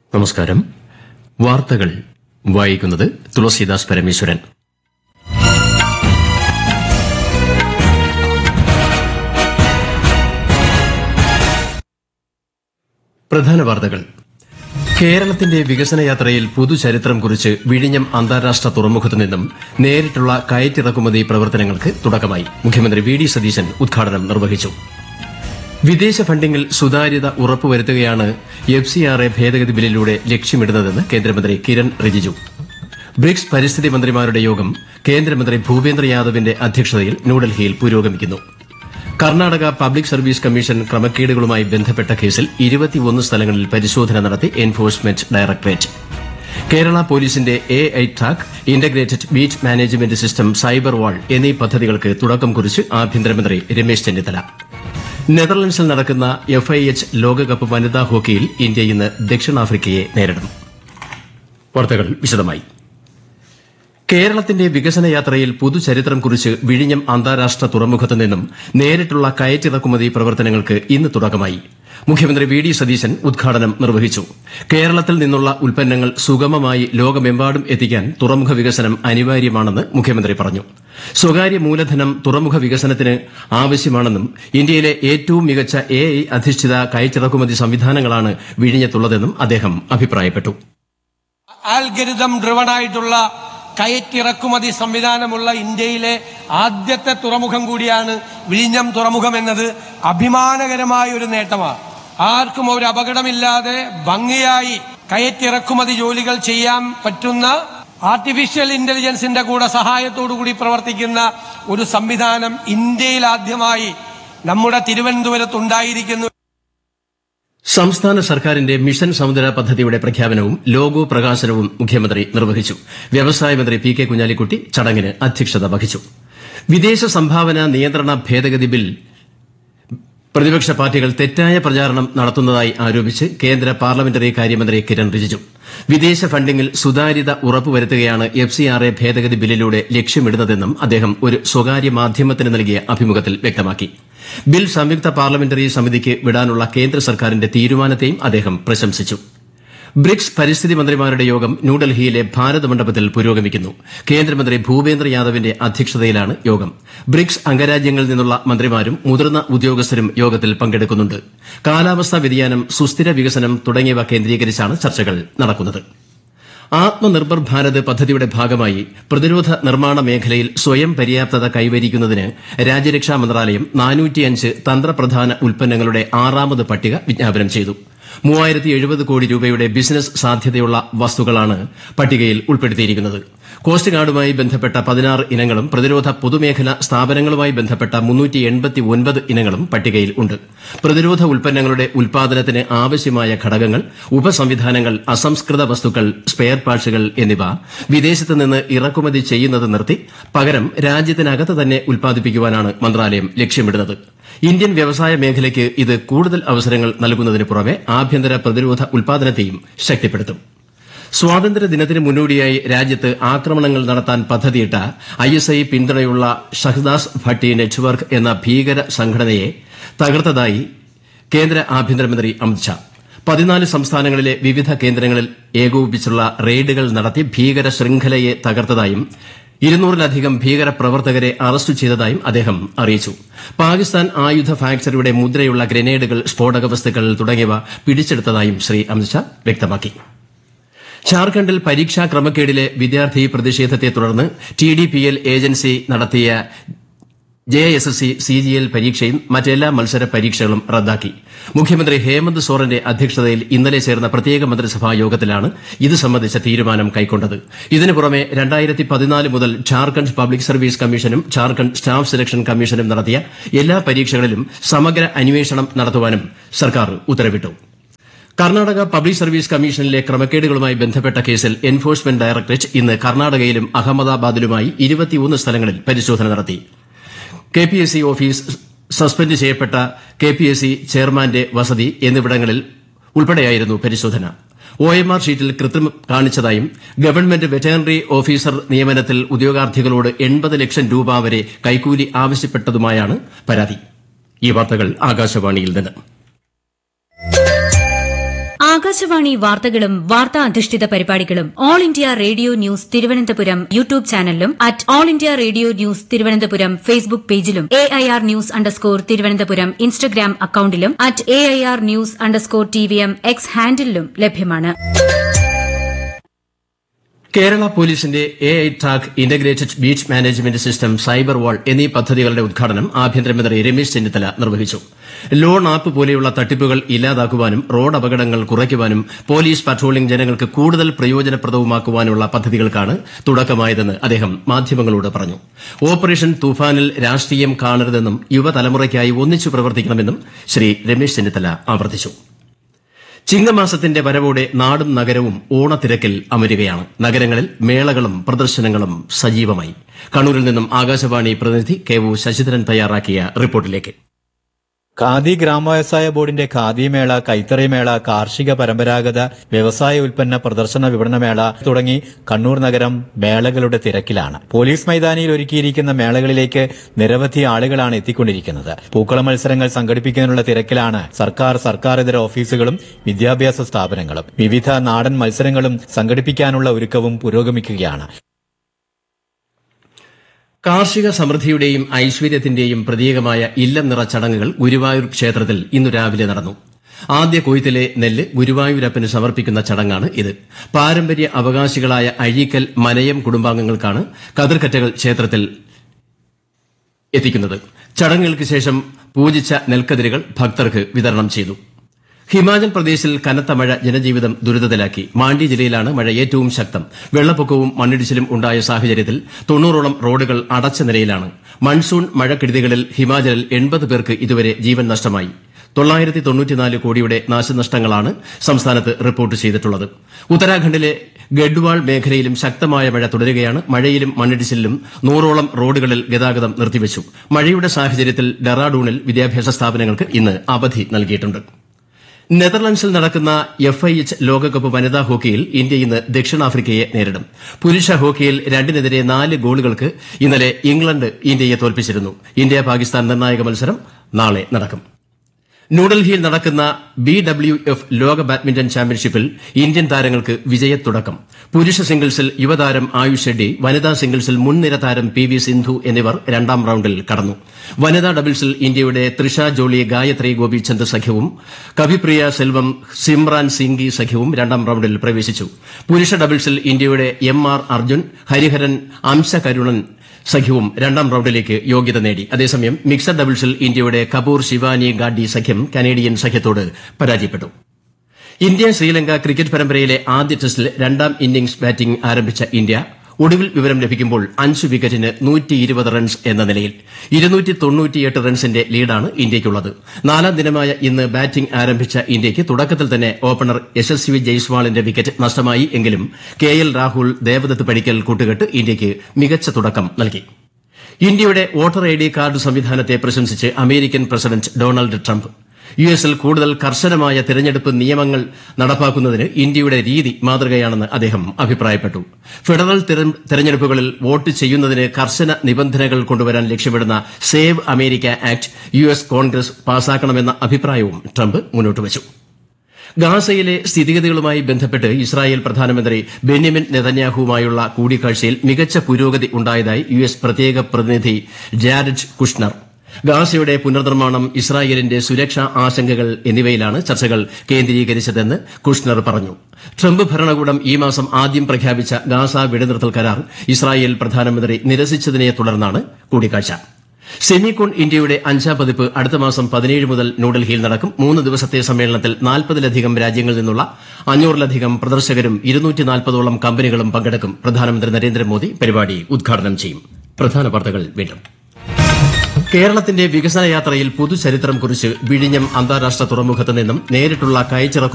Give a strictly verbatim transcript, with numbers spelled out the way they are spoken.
നമസ്കാരം. വാർത്തകൾ വായിക്കുന്നത് തുളസീദാസ് പരമേശ്വരൻ. പ്രധാന വാർത്തകൾ. കേരളത്തിന്റെ വികസന യാത്രയിൽ പുതുചരിത്രം കുറിച്ച് വിഴിഞ്ഞം അന്താരാഷ്ട്ര തുറമുഖത്തു നിന്നും നേരിട്ടുള്ള കയറ്റിറക്കുമതി പ്രവർത്തനങ്ങൾക്ക് തുടക്കമായി. മുഖ്യമന്ത്രി വി ഡി സതീശൻ ഉദ്ഘാടനം നിർവഹിച്ചു. വിദേശ ഫണ്ടിംഗിൽ സുതാര്യത ഉറപ്പുവരുത്തുകയാണ് എഫ് സി ആർ എ ഭേദഗതി ബില്ലിലൂടെ ലക്ഷ്യമിടുന്നതെന്ന് കേന്ദ്രമന്ത്രി കിരൺ റിജിജു. ബ്രിക്സ് പരിസ്ഥിതി മന്ത്രിമാരുടെ യോഗം കേന്ദ്രമന്ത്രി ഭൂപേന്ദ്ര യാദവിന്റെ അധ്യക്ഷതയിൽ ന്യൂഡൽഹിയിൽ പുരോഗമിക്കുന്നു. കർണാടക പബ്ലിക് സർവീസ് കമ്മീഷൻ ക്രമക്കേടുകളുമായി ബന്ധപ്പെട്ട കേസിൽ ഇരുപത്തിയൊന്ന് സ്ഥലങ്ങളിൽ പരിശോധന നടത്തി എൻഫോഴ്സ്മെന്റ് ഡയറക്ടറേറ്റ്. കേരള പോലീസിന്റെ A I Tak, integrated beat management system, cyber വാൾ എന്നീ പദ്ധതികൾക്ക് തുടക്കം കുറിച്ച് ആഭ്യന്തരമന്ത്രി രമേശ് ചെന്നിത്തല. നെതർലൻഡ്സിൽ നടക്കുന്ന എഫ് ഐ എച്ച് ലോകകപ്പ് വനിതാ ഹോക്കിയിൽ ഇന്ത്യ ഇന്ന് ദക്ഷിണാഫ്രിക്കയെ നേരിടും. വാർത്തകൾ വിശദമായി. കേരളത്തിന്റെ വികസന യാത്രയിൽ പുതുചരിത്രം കുറിച്ച് വിഴിഞ്ഞം അന്താരാഷ്ട്ര തുറമുഖത്തു നിന്നും നേരിട്ടുള്ള കയറ്റിറക്കുമതി പ്രവർത്തനങ്ങൾക്ക് ഇന്ന് തുടക്കമായി. മുഖ്യമന്ത്രി വി ഡി സതീശൻ ഉദ്ഘാടനം നിർവഹിച്ചു. കേരളത്തിൽ നിന്നുള്ള ഉൽപ്പന്നങ്ങൾ സുഗമമായി ലോകമെമ്പാടും എത്തിക്കാൻ തുറമുഖ വികസനം അനിവാര്യമാണെന്ന് മുഖ്യമന്ത്രി പറഞ്ഞു. സ്വകാര്യ മൂലധനം തുറമുഖ വികസനത്തിന് ആവശ്യമാണെന്നും ഇന്ത്യയിലെ ഏറ്റവും മികച്ച എ ഐ അധിഷ്ഠിത കയറ്റിറക്കുമതി സംവിധാനങ്ങളാണ് വിഴിഞ്ഞത്തുള്ളതെന്നും അദ്ദേഹം അഭിപ്രായപ്പെട്ടു. ആൽഗരിതം ഡ്രിവണായിട്ടുള്ള കയറ്റിറക്കുമതി സംവിധാനമുള്ള ഇന്ത്യയിലെ ആദ്യത്തെ തുറമുഖം കൂടിയാണ് വിഴിഞ്ഞം തുറമുഖം എന്നത് അഭിമാനകരമായ ഒരു നേട്ടമാണ്. ആർക്കും ഒരു അപകടമില്ലാതെ ഭംഗിയായി കയറ്റിറക്കുമതി ജോലികൾ ചെയ്യാൻ പറ്റുന്ന ആർട്ടിഫിഷ്യൽ ഇന്റലിജൻസിന്റെ കൂടെ സഹായത്തോടുകൂടി പ്രവർത്തിക്കുന്ന ഒരു സംവിധാനം ഇന്ത്യയിൽ ആദ്യമായി നമ്മുടെ തിരുവനന്തപുരത്തുണ്ടായിരിക്കുന്നു. സംസ്ഥാന സർക്കാരിന്റെ മിഷൻ സമുദ്ര പദ്ധതിയുടെ പ്രഖ്യാപനവും ലോഗോ പ്രകാശനവും മുഖ്യമന്ത്രി നിർവഹിച്ചു. വ്യവസായ മന്ത്രി പി കെ കുഞ്ഞാലിക്കുട്ടി ചടങ്ങിന് അധ്യക്ഷത വഹിച്ചു. വിദേശ സംഭാവന നിയന്ത്രണ ഭേദഗതി ബിൽ പ്രതിപക്ഷ പാർട്ടികൾ തെറ്റായ പ്രചാരണം നടത്തുന്നതായി ആരോപിച്ച് കേന്ദ്ര പാർലമെന്ററി കാര്യമന്ത്രി കിരൺ റിജിജു. വിദേശ ഫണ്ടിംഗിൽ സുതാര്യത ഉറപ്പുവരുത്തുകയാണ് എഫ് സി ആർ എ ഭേദഗതി ബില്ലിലൂടെ ലക്ഷ്യമിടുന്നതെന്നും അദ്ദേഹം ഒരു സ്വകാര്യ മാധ്യമത്തിന് നൽകിയ അഭിമുഖത്തിൽ വ്യക്തമാക്കി. ബിൽ സംയുക്ത പാർലമെന്ററി സമിതിക്ക് വിടാനുള്ള കേന്ദ്ര സർക്കാരിന്റെ തീരുമാനത്തെയും അദ്ദേഹം പ്രശംസിച്ചു. ബ്രിക്സ് പരിസ്ഥിതി മന്ത്രിമാരുടെ യോഗം ന്യൂഡൽഹിയിലെ ഭാരത് മണ്ഡപത്തിൽ പുരോഗമിക്കുന്നു. കേന്ദ്രമന്ത്രി ഭൂപേന്ദ്ര യാദവിന്റെ അധ്യക്ഷതയിലാണ് യോഗം. ബ്രിക്സ് അംഗരാജ്യങ്ങളിൽ നിന്നുള്ള മന്ത്രിമാരും മുതിർന്ന ഉദ്യോഗസ്ഥരും യോഗത്തിൽ പങ്കെടുക്കുന്നുണ്ട്. കാലാവസ്ഥാ വ്യതിയാനം, സുസ്ഥിര വികസനം തുടങ്ങിയവ കേന്ദ്രീകരിച്ചാണ് ചർച്ചകൾ നടക്കുന്നത്. ആത്മനിർഭർ ഭാരത് പദ്ധതിയുടെ ഭാഗമായി പ്രതിരോധ നിർമ്മാണ മേഖലയിൽ സ്വയം പര്യാപ്തത കൈവരിക്കുന്നതിന് രാജ്യരക്ഷാ മന്ത്രാലയം നാനൂറ്റിയഞ്ച് തന്ത്രപ്രധാന ഉൽപ്പന്നങ്ങളുടെ ആറാമത് പട്ടിക വിജ്ഞാപനം ചെയ്തു. മൂവായിരത്തി എഴുപത് കോടി രൂപയുടെ ബിസിനസ് സാധ്യതയുള്ള വസ്തുക്കളാണ് പട്ടികയിൽ ഉൾപ്പെടുത്തിയിരിക്കുന്നത്. കോസ്റ്റ് ഗാർഡുമായി ബന്ധപ്പെട്ട പതിനാറ് ഇനങ്ങളും പ്രതിരോധ പൊതുമേഖലാ സ്ഥാപനങ്ങളുമായി ബന്ധപ്പെട്ട മുന്നൂറ്റി എൺപത്തി ഒൻപത് ഇനങ്ങളും പട്ടികയിൽ ഉണ്ട്. പ്രതിരോധ ഉൽപ്പന്നങ്ങളുടെ ഉൽപാദനത്തിന് ആവശ്യമായ ഘടകങ്ങൾ, ഉപസംവിധാനങ്ങൾ, അസംസ്കൃത വസ്തുക്കൾ, സ്പെയർ പാർട്സുകൾ എന്നിവ വിദേശത്ത് നിന്ന് ഇറക്കുമതി ചെയ്യുന്നത് നിർത്തി പകരം രാജ്യത്തിനകത്ത് തന്നെ ഉൽപ്പാദിപ്പിക്കുവാനാണ് മന്ത്രാലയം ലക്ഷ്യമിടുന്നത്. ഇന്ത്യൻ വ്യവസായ മേഖലയ്ക്ക് ഇത് കൂടുതൽ അവസരങ്ങൾ നൽകുന്നതിന് പുറമെ ആഭ്യന്തര പ്രതിരോധ ഉൽപ്പാദനത്തെയും ശക്തിപ്പെടുത്തും. സ്വാതന്ത്ര്യദിനത്തിന് മുന്നോടിയായി രാജ്യത്ത് ആക്രമണങ്ങൾ നടത്താൻ പദ്ധതിയിട്ട ഐ എസ് ഐ പിന്തുണയുള്ള ഷഹ്ദാസ് ഭട്ടി നെറ്റ്വർക്ക് എന്ന ഭീകര സംഘടനയെ തകർത്തതായി കേന്ദ്ര ആഭ്യന്തരമന്ത്രി അമിത്ഷാ. പതിനാല് സംസ്ഥാനങ്ങളിലെ വിവിധ കേന്ദ്രങ്ങളിൽ ഏകോപിപ്പിച്ചുള്ള റെയ്ഡുകൾ നടത്തി ഭീകര ശൃംഖലയെ തകർത്തതായും ഇരുന്നൂറിലധികം ഭീകരപ്രവർത്തകരെ അറസ്റ്റ് ചെയ്തതായും അദ്ദേഹം അറിയിച്ചു. പാകിസ്ഥാൻ ആയുധ ഫാക്ടറിയുടെ മുദ്രയുള്ള ഗ്രനേഡുകൾ, സ്ഫോടക വസ്തുക്കൾ തുടങ്ങിയവ പിടിച്ചെടുത്തതായും ശ്രീ അമിത്ഷാ വ്യക്തമാക്കി. ഝാർഖണ്ഡിൽ പരീക്ഷാ ക്രമക്കേടിലെ വിദ്യാർത്ഥി പ്രതിഷേധത്തെ തുടർന്ന് T D P L agency നടത്തിയ J S S C C G L പരീക്ഷയും മറ്റെല്ലാ മത്സര പരീക്ഷകളും റദ്ദാക്കി. മുഖ്യമന്ത്രി ഹേമന്ത് സോറന്റെ അധ്യക്ഷതയിൽ ഇന്നലെ ചേർന്ന പ്രത്യേക മന്ത്രിസഭാ യോഗത്തിലാണ് ഇത് സംബന്ധിച്ച തീരുമാനം കൈക്കൊണ്ടത്. ഇതിനു പുറമെ രണ്ടായിരത്തി പതിനാല് മുതൽ ഝാർഖണ്ഡ് പബ്ലിക് സർവീസ് കമ്മീഷനും ഝാർഖണ്ഡ് സ്റ്റാഫ് സെലക്ഷൻ കമ്മീഷനും നടത്തിയ എല്ലാ പരീക്ഷകളിലും സമഗ്ര അന്വേഷണം നടത്തുവാനും സർക്കാർ ഉത്തരവിട്ടു. കർണാടക പബ്ലിക് സർവീസ് കമ്മീഷനിലെ ക്രമക്കേടുകളുമായി ബന്ധപ്പെട്ട കേസിൽ എൻഫോഴ്സ്മെന്റ് ഡയറക്ടറേറ്റ് ഇന്ന് കർണാടകയിലും അഹമ്മദാബാദിലുമായി ഇരുപത്തിയൊന്ന് സ്ഥലങ്ങളിൽ പരിശോധന നടത്തി. K P S C office, suspend ചെയ്യപ്പെട്ട കെ പി എസ് സി ചെയർമാന്റെ വസതി എന്നിവിടങ്ങളിൽ ഉൾപ്പെടെയായിരുന്നു പരിശോധന. ഒ എം ആർ ഷീറ്റിൽ കൃത്രിമം കാണിച്ചതായും ഗവൺമെന്റ് വെറ്ററിനറി ഓഫീസർ നിയമനത്തിൽ ഉദ്യോഗാർത്ഥികളോട് എൺപത് ലക്ഷം രൂപ വരെ കൈക്കൂലി ആവശ്യപ്പെട്ടതുമായാണ് പരാതി. ഈ വാർത്തകൾ ആകാശവാണിയിൽ നിന്ന്. ആകാശവാണി വാർത്തകളും വാർത്താ അധിഷ്ഠിത പരിപാടികളും all India radio news Thiruvananthapuram YouTube ചാനലിലും at all India radio news Thiruvananthapuram Facebook പേജിലും A I R news underscore Thiruvananthapuram Instagram അക്കൌണ്ടിലും at A I R news underscore T V M X ഹാൻഡിലും ലഭ്യമാണ്. കേരള പോലീസിന്റെ A I track integrated beach management system cyber വാൾ എന്നീ പദ്ധതികളുടെ ഉദ്ഘാടനം ആഭ്യന്തരമന്ത്രി രമേശ് ചെന്നിത്തല നിർവഹിച്ചു. ലോൺ ആപ്പ് പോലെയുള്ള തട്ടിപ്പുകൾ ഇല്ലാതാക്കുവാനും റോഡ് അപകടങ്ങൾ കുറയ്ക്കുവാനും പോലീസ് പട്രോളിംഗ് ജനങ്ങൾക്ക് കൂടുതൽ പ്രയോജനപ്രദവുമാക്കുവാനുള്ള പദ്ധതികൾക്കാണ് തുടക്കമായതെന്ന് അദ്ദേഹം മാധ്യമങ്ങളോട് പറഞ്ഞു. ഓപ്പറേഷൻ തൂഫാനിൽ രാഷ്ട്രീയം കാണരുതെന്നും യുവതലമുറയ്ക്കായി ഒന്നിച്ചു പ്രവർത്തിക്കണമെന്നും ശ്രീ രമേശ് ചെന്നിത്തല ആവർത്തിച്ചു. ചിങ്ങമാസത്തിന്റെ വരവോടെ നാടും നഗരവും ഓണത്തിരക്കിൽ അമരുകയാണ്. നഗരങ്ങളിൽ മേളകളും പ്രദർശനങ്ങളും സജീവമായി. കണ്ണൂരിൽ നിന്നും ആകാശവാണി പ്രതിനിധി കെ ഒ ശശിധരൻ തയ്യാറാക്കിയ റിപ്പോർട്ടിലേക്ക്. ഖാദി ഗ്രാമവ്യവസായ ബോർഡിന്റെ ഖാദി മേള, കൈത്തറി മേള, കാർഷിക പരമ്പരാഗത വ്യവസായ ഉൽപ്പന്ന പ്രദർശന വിപണനമേള തുടങ്ങി കണ്ണൂർ നഗരം മേളകളുടെ തിരക്കിലാണ്. പോലീസ് മൈതാനിയിൽ ഒരുക്കിയിരിക്കുന്ന മേളകളിലേക്ക് നിരവധി ആളുകളാണ് എത്തിക്കൊണ്ടിരിക്കുന്നത്. പൂക്കള മത്സരങ്ങൾ സംഘടിപ്പിക്കുന്നതിനുള്ള തിരക്കിലാണ് സർക്കാർ, സർക്കാരിതര ഓഫീസുകളും വിദ്യാഭ്യാസ സ്ഥാപനങ്ങളും. വിവിധ നാടൻ മത്സരങ്ങളും സംഘടിപ്പിക്കാനുള്ള ഒരുക്കവും പുരോഗമിക്കുകയാണ്. കാർഷിക സമൃദ്ധിയുടെയും ഐശ്വര്യത്തിന്റെയും പ്രതീകമായ ഇല്ലം നിറ ചടങ്ങുകൾ ഗുരുവായൂർ ക്ഷേത്രത്തിൽ ഇന്നു രാവിലെ നടന്നു. ആദ്യ കൊയ്ത്തിലെ നെല്ല് ഗുരുവായൂരപ്പന് സമർപ്പിക്കുന്ന ചടങ്ങാണ് ഇത്. പാരമ്പര്യ അവകാശികളായ അഴീക്കൽ, മനയം കുടുംബാംഗങ്ങൾക്കാണ് കതിർക്കറ്റകൾ ക്ഷേത്രത്തിൽ എത്തിക്കുന്നത്. ചടങ്ങുകൾക്ക് ശേഷം പൂജിച്ച നെൽക്കതിരുകൾ ഭക്തർക്ക് വിതരണം ചെയ്തു. ഹിമാചൽ പ്രദേശിൽ കനത്ത മഴ ജനജീവിതം ദുരിതത്തിലാക്കി. മാണ്ഡി ജില്ലയിലാണ് മഴ ഏറ്റവും ശക്തം. വെള്ളപ്പൊക്കവും മണ്ണിടിച്ചിലും ഉണ്ടായ സാഹചര്യത്തിൽ തൊണ്ണൂറോളം റോഡുകൾ അടച്ച നിലയിലാണ്. മൺസൂൺ മഴക്കെടുതികളിൽ ഹിമാചലിൽ എൺപത് പേർക്ക് ഇതുവരെ ജീവൻ നഷ്ടമായി. തൊള്ളായിരത്തി തൊണ്ണൂറ്റിനാല് കോടിയുടെ നാശനഷ്ടങ്ങളാണ് സംസ്ഥാനത്ത് റിപ്പോർട്ട് ചെയ്തിട്ടുള്ളത്. ഉത്തരാഖണ്ഡിലെ ഗഡ്വാൾ മേഖലയിലും ശക്തമായ മഴ തുടരുകയാണ്. മഴയിലും മണ്ണിടിച്ചിലിലും നൂറോളം റോഡുകളിൽ ഗതാഗതം നിർത്തിവച്ചു. മഴയുടെ സാഹചര്യത്തിൽ ഡെറാഡൂണിൽ വിദ്യാഭ്യാസ സ്ഥാപനങ്ങൾക്ക് ഇന്ന് അവധി നൽകിയിട്ടുണ്ട്. നെതർലൻഡ്സിൽ നടക്കുന്ന എഫ് ഐ എച്ച് ലോകകപ്പ് വനിതാ ഹോക്കിയിൽ ഇന്ത്യ ഇന്ന് ദക്ഷിണാഫ്രിക്കയെ നേരിടും. പുരുഷ ഹോക്കിയിൽ രണ്ടിനെതിരെ നാല് ഗോളുകൾക്ക് ഇന്നലെ ഇംഗ്ലണ്ട് ഇന്ത്യയെ തോൽപ്പിച്ചിരുന്നു. ഇന്ത്യ പാകിസ്ഥാൻ നിർണായക മത്സരം നാളെ നടക്കും. ന്യൂഡൽഹിയിൽ നടക്കുന്ന ബി ഡബ്ല്യു എഫ് ലോക ബാഡ്മിന്റൺ ചാമ്പ്യൻഷിപ്പിൽ ഇന്ത്യൻ താരങ്ങൾക്ക് വിജയത്തുടക്കം. പുരുഷ സിംഗിൾസിൽ യുവതാരം ആയുഷ് ഷെഡ്ഡി, വനിതാ സിംഗിൾസിൽ മുൻനിര താരം പി വി സിന്ധു എന്നിവർ രണ്ടാം റൌണ്ടിൽ കടന്നു. വനിതാ ഡബിൾസിൽ ഇന്ത്യയുടെ ത്രിഷ ജോളി, ഗായത്രി ഗോപിചന്ദ് സഖ്യവും കവിപ്രിയ സെൽവം, സിമ്രാൻ സിംഗി സഖ്യവും രണ്ടാം റൌണ്ടിൽ പ്രവേശിച്ചു. പുരുഷ ഡബിൾസിൽ ഇന്ത്യയുടെ എം ആർ അർജുൻ, ഹരിഹരൻ, അംശ കരുണൻ സഖ്യവും രണ്ടാം റൌണ്ടിലേക്ക് യോഗ്യത നേടി. അതേസമയം മിക്സഡ് ഡബിൾസിൽ ഇന്ത്യയുടെ കപൂർ ശിവാനി ഗാഡി സഖ്യം കനേഡിയൻ സഖ്യത്തോട് പരാജയപ്പെട്ടു. ഇന്ത്യ ശ്രീലങ്ക ക്രിക്കറ്റ് പരമ്പരയിലെ ആദ്യ ടെസ്റ്റിൽ രണ്ടാം ഇന്നിംഗ്സ് ബാറ്റിംഗ് ആരംഭിച്ച ഇന്ത്യ ഒടുവിൽ വിവരം ലഭിക്കുമ്പോൾ അഞ്ച് വിക്കറ്റിന് നൂറ്റി ഇരുപത് റൺസ് എന്ന നിലയിൽ ഇരുന്നൂറ്റി തൊണ്ണൂറ്റിയെട്ട് റൺസിന്റെ ലീഡാണ് ഇന്ത്യയ്ക്കുള്ളത്. നാലാം ദിനമായ ഇന്ന് ബാറ്റിംഗ് ആരംഭിച്ച ഇന്ത്യയ്ക്ക് തുടക്കത്തിൽ തന്നെ ഓപ്പണർ യശസ്വി ജയ്സ്വാളിന്റെ വിക്കറ്റ് നഷ്ടമായി. എങ്കിലും കെ എൽ രാഹുൽ, ദേവദത്ത് പടിക്കൽ കൂട്ടുകെട്ട് ഇന്ത്യയ്ക്ക് മികച്ച തുടക്കം നൽകി. ഇന്ത്യയുടെ വോട്ടർ ഐ ഡി കാർഡ് സംവിധാനത്തെ പ്രശംസിച്ച് American president Donald Trump U എസിൽ കൂടുതൽ കർശനമായ തെരഞ്ഞെടുപ്പ് നിയമങ്ങൾ നടപ്പാക്കുന്നതിന് ഇന്ത്യയുടെ രീതി മാതൃകയാണെന്ന് അദ്ദേഹം അഭിപ്രായപ്പെട്ടു. ഫെഡറൽ തെരഞ്ഞെടുപ്പുകളിൽ വോട്ട് ചെയ്യുന്നതിന് കർശന നിബന്ധനകൾ കൊണ്ടുവരാൻ ലക്ഷ്യമിടുന്ന save America act you S Congress പാസാക്കണമെന്ന അഭിപ്രായവും ട്രംപ് മുന്നോട്ടുവച്ചു. ഗാസയിലെ സ്ഥിതിഗതികളുമായി ബന്ധപ്പെട്ട് ഇസ്രായേൽ പ്രധാനമന്ത്രി ബെന്യാമിൻ നെതന്യാഹുവുമായുള്ള കൂടിക്കാഴ്ചയിൽ മികച്ച പുരോഗതി ഉണ്ടായതായി യു എസ് പ്രത്യേക പ്രതിനിധി ജാരഡ് കുഷ്നർ. ഗാസയുടെ പുനർനിർമ്മാണം, ഇസ്രായേലിന്റെ സുരക്ഷാ ആശങ്കകൾ എന്നിവയിലാണ് ചർച്ചകൾ കേന്ദ്രീകരിച്ചതെന്ന് കുഷ്നർ പറഞ്ഞു. ട്രംപ് ഭരണകൂടം ഈ മാസം ആദ്യം പ്രഖ്യാപിച്ച ഗാസ വെടിനിർത്തൽ കരാർ ഇസ്രായേൽ പ്രധാനമന്ത്രി നിരസിച്ചതിനെ തുടർന്നാണ് കൂടിക്കാഴ്ച. സെമികോൺ ഇന്ത്യയുടെ അഞ്ചാം പതിപ്പ് അടുത്ത മാസം പതിനേഴ് മുതൽ ന്യൂഡൽഹിയിൽ നടക്കും. മൂന്ന് ദിവസത്തെ സമ്മേളനത്തിൽ നാൽപ്പതിലധികം രാജ്യങ്ങളിൽ നിന്നുള്ള അഞ്ഞൂറിലധികം പ്രദർശകരും ഇരുന്നൂറ്റി നാൽപ്പതോളം കമ്പനികളും പങ്കെടുക്കും. പ്രധാനമന്ത്രി നരേന്ദ്രമോദി പരിപാടി ഉദ്ഘാടനം ചെയ്യും. പ്രധാന വാർത്തകൾ വീണ്ടും. കേരളത്തിന്റെ വികസന യാത്രയിൽ പുതുചരിത്രം കുറിച്ച് വിഴിഞ്ഞം അന്താരാഷ്ട്ര തുറമുഖത്ത് നിന്നും നേരിട്ടുള്ള കയറ്റിറക്കുമതി